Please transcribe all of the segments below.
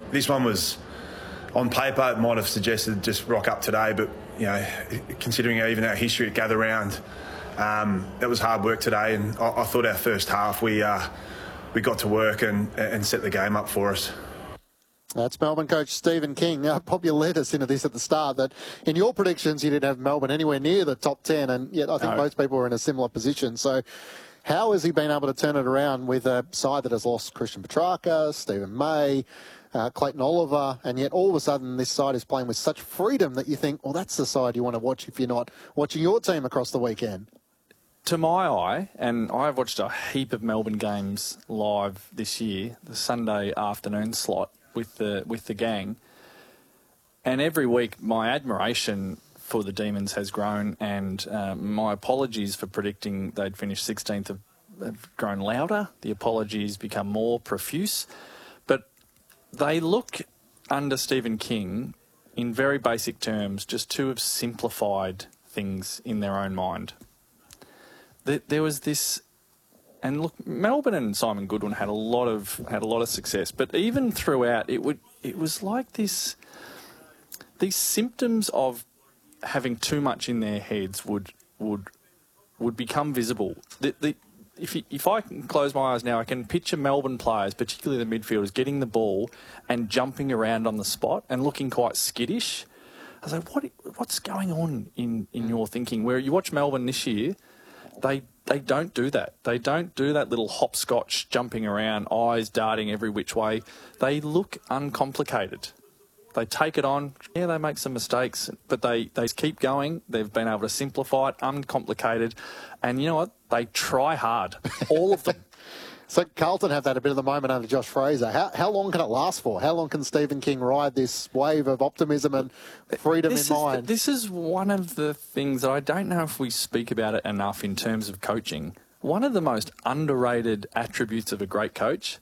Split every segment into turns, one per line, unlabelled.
This one was, on paper, it might have suggested just rock up today, but, considering even our history at Gather Round, that was hard work today, and I thought our first half we got to work and set the game up for us.
That's Melbourne coach Stephen King. Bob, you led us into this at the start, that in your predictions you didn't have Melbourne anywhere near the top 10, and yet I think most people were in a similar position. So how has he been able to turn it around with a side that has lost Christian Petrarca, Stephen May, Clayton Oliver, and yet all of a sudden this side is playing with such freedom that you think, well, that's the side you want to watch if you're not watching your team across the weekend?
To my eye, and I've watched a heap of Melbourne games live this year, the Sunday afternoon slot with the gang, and every week my admiration for the Demons has grown, and my apologies for predicting they'd finish 16th have grown louder. The apologies become more profuse, but they look under Stephen King, in very basic terms, just to have simplified things in their own mind. There was this, and look, Melbourne and Simon Goodwin had a lot of success, but even throughout, it was like these symptoms of having too much in their heads would become visible. If I can close my eyes now, I can picture Melbourne players, particularly the midfielders, getting the ball and jumping around on the spot and looking quite skittish. I was like, what's going on in your thinking? Where you watch Melbourne this year, they don't do that. They don't do that little hopscotch jumping around, eyes darting every which way. They look uncomplicated. They take it on. Yeah, they make some mistakes, but they keep going. They've been able to simplify it, uncomplicated. And you know what? They try hard, all of them.
So Carlton have that a bit of the moment under Josh Fraser. How long can it last for? How long can Stephen King ride this wave of optimism and freedom in mind?
This is one of the things that I don't know if we speak about it enough in terms of coaching. One of the most underrated attributes of a great coach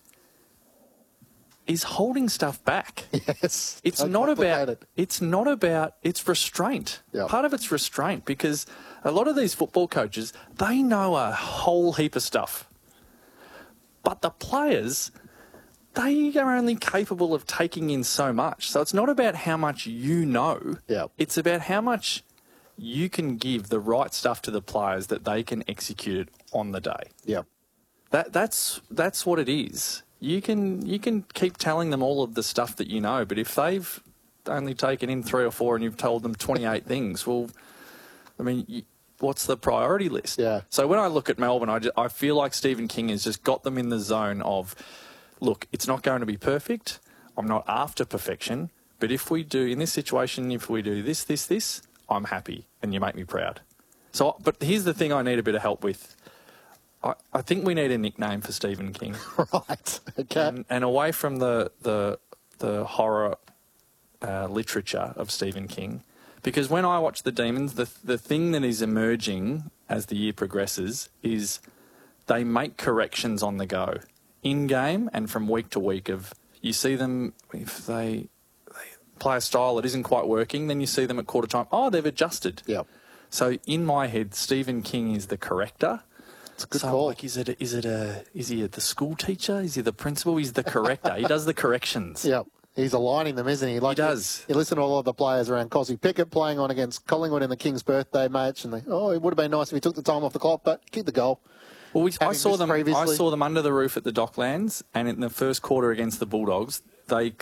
is holding stuff back.
Yes.
It's restraint. Yep. Part of it's restraint, because a lot of these football coaches, they know a whole heap of stuff. But the players, they are only capable of taking in so much. So it's not about how much you know.
Yep.
It's about how much you can give the right stuff to the players that they can execute it on the day.
Yep.
That's what it is. You can keep telling them all of the stuff that you know, but if they've only taken in 3 or 4 and you've told them 28 things, well, I mean, what's the priority list?
Yeah.
So when I look at Melbourne, I feel like Stephen King has just got them in the zone of, look, it's not going to be perfect. I'm not after perfection. But if we do, in this situation, if we do this, I'm happy and you make me proud. So, but here's the thing I need a bit of help with. I think we need a nickname for Stephen King.
Right. Okay.
And away from the horror literature of Stephen King, because when I watch the Demons, the thing that is emerging as the year progresses is they make corrections on the go, in-game and from week to week. You see them, if they play a style that isn't quite working, then you see them at quarter time, they've adjusted.
Yep.
So in my head, Stephen King is the corrector.
It's a good call.
Like, is he the school teacher? Is he the principal? He's the corrector. He does the corrections.
Yep. He's aligning them, isn't he? Like,
he does.
You listen to all of the players around Cosy Pickett playing on against Collingwood in the King's birthday match, and it would have been nice if he took the time off the clock, but keep the goal.
Well, I saw them under the roof at the Docklands, and in the first quarter against the Bulldogs, they